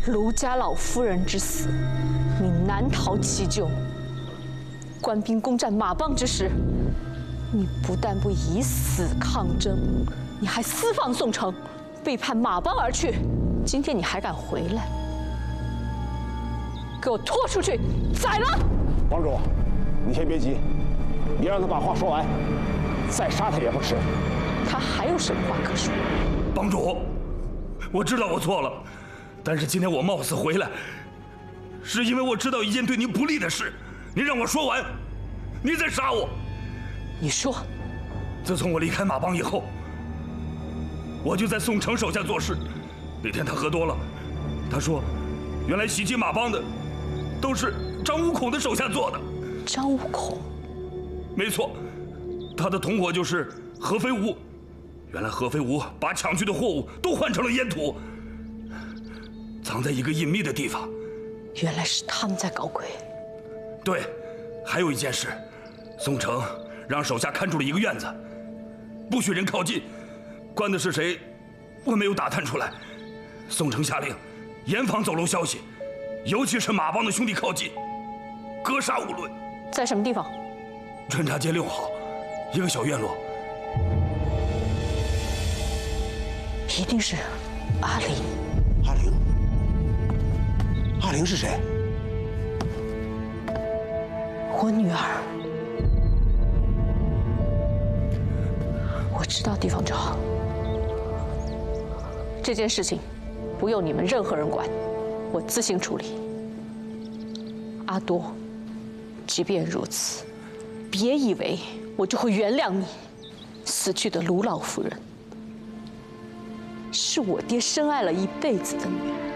卢家老夫人之死，你难逃其咎。官兵攻占马帮之时，你不但不以死抗争，你还私放宋城，背叛马帮而去。今天你还敢回来？给我拖出去，宰了！ 王主，你先别急，你让他把话说完，再杀他也不迟。 他还有什么话可说？ 帮主，我知道我错了，但是今天我冒死回来，是因为我知道一件对您不利的事。您让我说完，您再杀我。 你说， 自从我离开马帮以后，我就在宋城手下做事。那天他喝多了，他说，原来袭击马帮的都是张无孔的手下做的。 张无孔？ 没错，他的同伙就是何飞无。原来何飞无把抢去的货物都换成了烟土，藏在一个隐秘的地方。 原来是他们在搞鬼。 对，还有一件事，宋城让手下看住了一个院子，不许人靠近。关的是谁，我没有打探出来。宋城下令，严防走漏消息，尤其是马帮的兄弟靠近，格杀勿论。 在什么地方？ 侦察街6号，一个小院落。 一定是阿玲。 阿玲？阿玲是谁？ 我女儿。我知道地方就好。这件事情不用你们任何人管，我自行处理。阿多，即便如此，别以为我就会原谅你。死去的卢老夫人，是我爹深爱了一辈子的女人。